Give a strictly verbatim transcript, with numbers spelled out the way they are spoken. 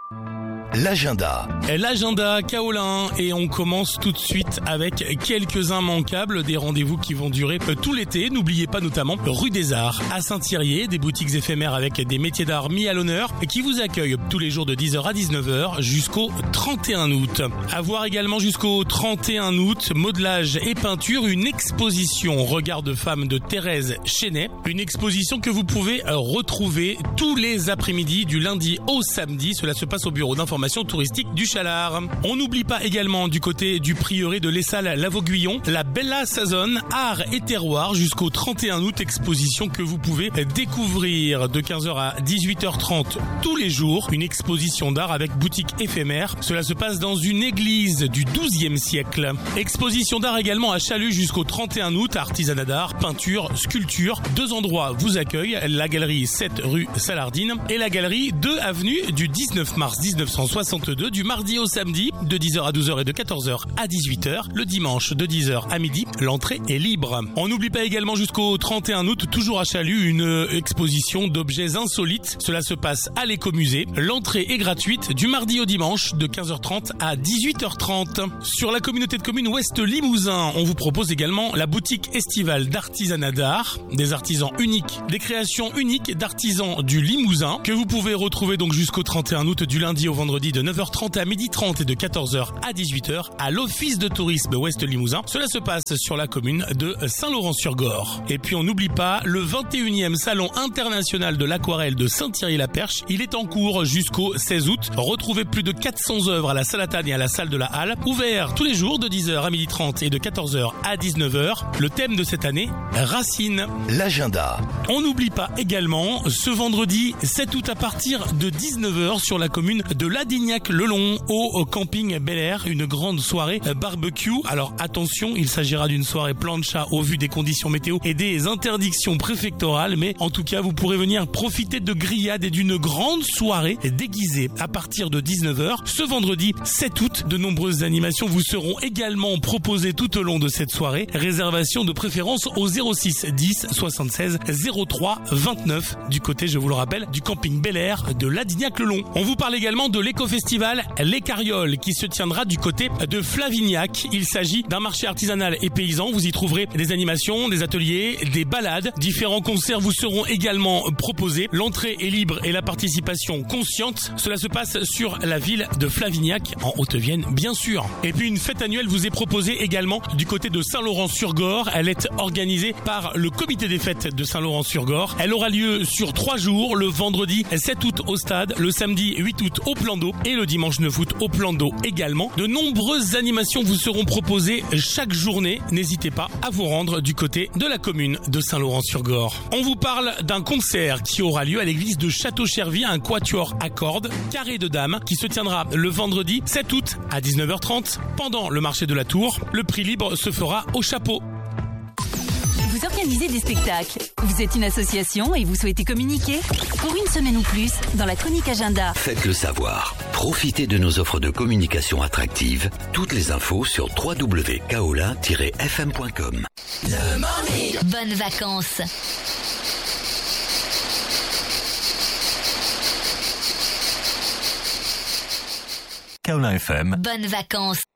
L'agenda. L'agenda Kaolin et on commence tout de suite avec quelques immanquables, des rendez-vous qui vont durer tout l'été. N'oubliez pas notamment Rue des Arts à Saint-Thirier, des boutiques éphémères avec des métiers d'art mis à l'honneur et qui vous accueillent tous les jours de dix heures à dix-neuf heures jusqu'au trente et un août. À voir également jusqu'au trente et un août, modelage et peinture, une exposition Regard de femme de Thérèse Chenet, une exposition que vous pouvez retrouver tous les après-midi du lundi au samedi. Cela se passe au bureau d'information touristique du Chalard. On n'oublie pas également du côté du prieuré de l'Essal Lavauguyon, la Bella Sazonne, art et terroir jusqu'au trente et un août, exposition que vous pouvez découvrir de quinze heures à dix-huit heures trente tous les jours, une exposition d'art avec boutique éphémère. Cela se passe dans une église du douzième siècle. Exposition d'art également à Chalut jusqu'au trente et un août, artisanat d'art, peinture, sculpture. Deux endroits vous accueillent, la galerie sept rue Salardine et la galerie deux avenue du dix-neuf mars dix-neuf cent soixante-deux, du mardi au samedi de dix heures à douze heures et de quatorze heures à dix-huit heures, le dimanche de dix heures à midi, l'entrée est libre. On n'oublie pas également jusqu'au trente et un août, toujours à Chalut, une exposition d'objets insolites. Cela se passe à l'écomusée. L'entrée est gratuite du mardi au dimanche de quinze heures trente à dix-huit heures trente. Sur la communauté de communes Ouest Limousin, on vous propose également la boutique estivale d'artisanat d'art, des artisans uniques, des créations uniques d'artisans du Limousin que vous pouvez retrouver donc jusqu'au trente et un août du lundi au vendredi de neuf heures trente à midi trente et de quatorze heures à dix-huit heures à l'Office de tourisme Ouest Limousin. Cela se passe sur la commune de Saint-Laurent-sur-Gorre. Et puis on n'oublie pas le vingt et unième Salon international de l'aquarelle de Saint-Thierry-la-Perche. Il est en cours jusqu'au seize août. Retrouvez plus de quatre cents œuvres à la salle Atane et à la salle de la Halle. Ouvert tous les jours de dix heures à midi trente et de quatorze heures à dix-neuf heures. Le thème de cette année, Racines. L'agenda. On n'oublie pas également ce vendredi sept août à partir de dix-neuf heures sur la commune de Ladignac-le-Long au camping Bel Air, une grande soirée barbecue. Alors attention, il s'agira d'une soirée plancha au vu des conditions météo et des interdictions préfectorales, mais en tout cas vous pourrez venir profiter de grillades et d'une grande soirée déguisée à partir de dix-neuf heures. Ce vendredi sept août, de nombreuses animations vous seront également proposées tout au long de cette soirée. Réservation de préférence au zéro six dix soixante-seize zéro trois vingt-neuf du côté, je vous le rappelle, du camping Bel Air de Ladignac-le-Long. On vous parle également de l'éco-festival Les Carrioles qui se tiendra du côté de Flavignac. Il s'agit d'un marché artisanal et paysan. Vous y trouverez des animations, des ateliers, des balades. Différents concerts vous seront également proposés. L'entrée est libre et la participation consciente. Cela se passe sur la ville de Flavignac en Haute-Vienne, bien sûr. Et puis une fête annuelle vous est proposée également du côté de Saint-Laurent-sur-Gorre. Elle est organisée par le comité des fêtes de Saint-Laurent-sur-Gorre. Elle aura lieu sur trois jours, le vendredi sept août au stade, le samedi huit août au plan d'eau et le dimanche neuf août au plan d'eau également. De nombreuses animations vous seront proposées chaque journée. N'hésitez pas à vous rendre du côté de la commune de Saint-Laurent-sur-Gorre. On vous parle d'un concert qui aura lieu à l'église de Château-Chervy, un quatuor à cordes, Carré de Dames, qui se tiendra le vendredi sept août à dix-neuf heures trente pendant le marché de la Tour. Le prix libre se fera au chapeau. Vous organisez des spectacles, vous êtes une association et vous souhaitez communiquer? Pour une semaine ou plus, dans la chronique agenda. Faites-le savoir. Profitez de nos offres de communication attractives. Toutes les infos sur w w w point kaolin tiret f m point com. Le morning. Bonnes vacances. Kaolin F M. Bonnes vacances.